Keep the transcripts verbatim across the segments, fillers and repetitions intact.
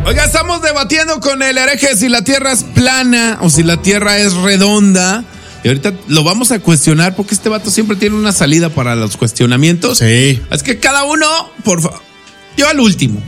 Oiga, estamos debatiendo con el hereje si la Tierra es plana o si la Tierra es redonda. Y ahorita lo vamos a cuestionar porque este vato siempre tiene una salida para los cuestionamientos. Sí. Es que cada uno, por favor, yo al último.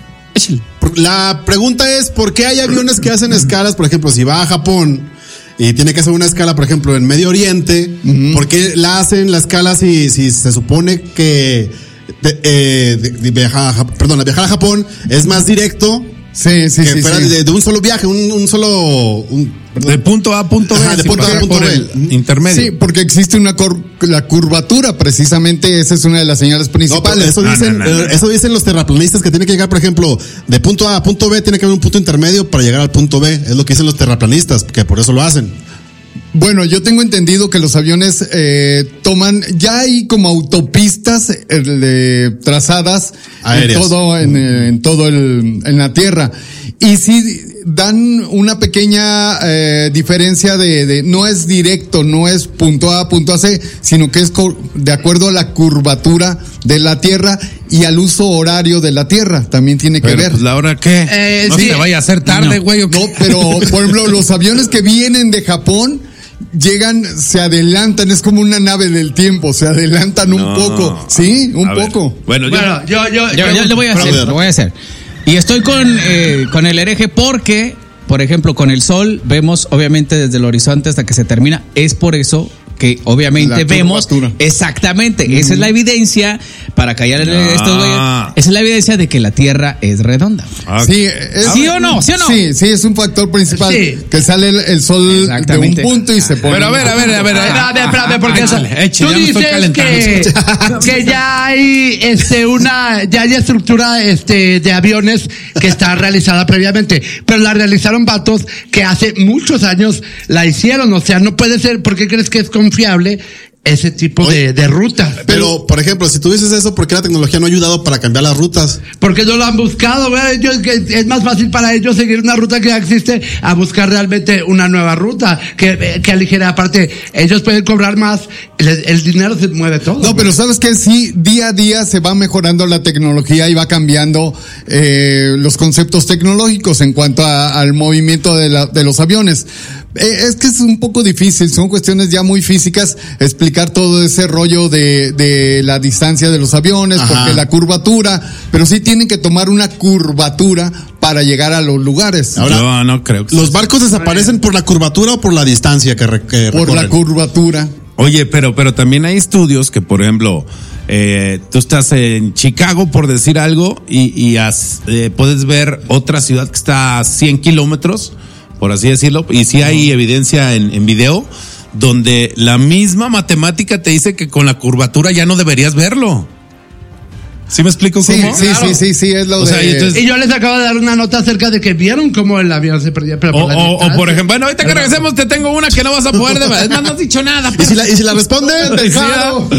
La pregunta es, ¿por qué hay aviones que hacen escalas? Por ejemplo, si va a Japón y tiene que hacer una escala, por ejemplo, en Medio Oriente, uh-huh. ¿por qué la hacen la escala si, si se supone que de, eh, de, de viajar, a, perdón, viajar a Japón es más directo? Sí, sí, que sí. fuera sí. De, de un solo viaje, un, un solo. Un, de punto A a punto B. Ajá, de punto A a punto B. El intermedio. Sí, porque existe una cor, la curvatura, precisamente esa es una de las señales principales. No, eso, dicen, no, no, no, no. eso dicen los terraplanistas que tiene que llegar, por ejemplo, de punto A a punto B, tiene que haber un punto intermedio para llegar al punto B. Es lo que dicen los terraplanistas, que por eso lo hacen. Bueno, yo tengo entendido que los aviones eh, toman, ya hay como autopistas eh, trazadas aéreas en todo, en, en todo el, en la tierra. Y sí dan una pequeña eh, diferencia de, de, no es directo, no es punto A, punto a C, sino que es co- de acuerdo a la curvatura de la tierra y al uso horario de la tierra, también tiene que pero, ver. Pues la hora qué, eh, no sí, se vaya a hacer tarde, güey. No, no, pero por ejemplo, los aviones que vienen de Japón llegan, se adelantan, es como una nave del tiempo, se adelantan un no. poco, ¿sí? Un a poco. Ver. Bueno, yo, bueno, yo, yo, yo, yo, yo le voy a hacer, lo voy a hacer. Y estoy con, eh, con el hereje porque, por ejemplo, con el sol vemos obviamente desde el horizonte hasta que se termina, es por eso que obviamente vemos exactamente, mm. esa es la evidencia para callar no. estos güeyes, esa es la evidencia de que la Tierra es redonda. Ah, sí, es, ¿Sí o no? ¿Sí o no? Sí, sí, es un factor principal, sí. que sale el, el sol de un punto y se pone. Pero a ver, a ver, a ver, a ver, espérame, porque échale, échale, tú dices que, que ya hay este una, ya hay estructura este de aviones que está realizada previamente, pero la realizaron vatos que hace muchos años la hicieron, o sea, no puede ser, ¿por qué crees que es confiable ese tipo Oye, de, de ruta? Pero, pero, por ejemplo, si tú dices eso, ¿por qué la tecnología no ha ayudado para cambiar las rutas? Porque no lo han buscado, ¿verdad? Ellos, es más fácil para ellos seguir una ruta que ya existe a buscar realmente una nueva ruta que, que aligera. Aparte, ellos pueden cobrar más, el, el dinero se mueve todo. No, pero ¿sabes qué? Sí, día a día se va mejorando la tecnología y va cambiando eh, los conceptos tecnológicos en cuanto a, al movimiento de, la, de los aviones. Es que es un poco difícil, son cuestiones ya muy físicas explicar todo ese rollo de, de la distancia de los aviones, Ajá. porque la curvatura, pero sí tienen que tomar una curvatura para llegar a los lugares. Ahora, no, no creo que ¿los sea. barcos desaparecen por la curvatura o por la distancia que, re, que Por recorren? la curvatura. Oye, pero, pero también hay estudios que, por ejemplo, eh, tú estás en Chicago, por decir algo, y, y has, eh, puedes ver otra ciudad que está a cien kilómetros, por así decirlo, y sí hay evidencia en, en video donde la misma matemática te dice que con la curvatura ya no deberías verlo. ¿Sí me explico sí, cómo? Sí, claro. sí, sí, sí, es lo o de... Sea, y, entonces... y yo les acabo de dar una nota acerca de que vieron cómo el avión se perdía. Pero o, por, o, o por ejemplo, bueno, ahorita que regresemos te tengo una que no vas a poder de... Es más, no has dicho nada. Pero... ¿Y si la, y si la responden? Claro.